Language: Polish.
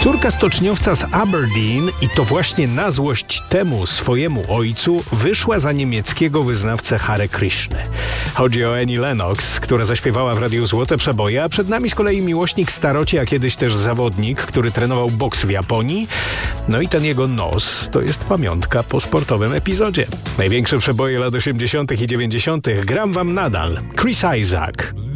Córka stoczniowca z Aberdeen i to właśnie na złość temu swojemu ojcu wyszła za niemieckiego wyznawcę Hare Krishny. Chodzi o Annie Lennox, która zaśpiewała w radiu Złote Przeboje, a przed nami z kolei miłośnik staroci, a kiedyś też zawodnik, który trenował boks w Japonii. No i ten jego nos to jest pamiątka po sportowym epizodzie. Największe przeboje lat 80. i 90. gram wam nadal. Chris Isaak.